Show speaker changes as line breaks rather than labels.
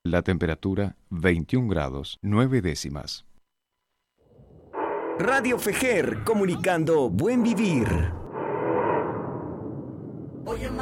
La temperatura 21 grados 9 décimas.
Radio Fejer, comunicando buen vivir.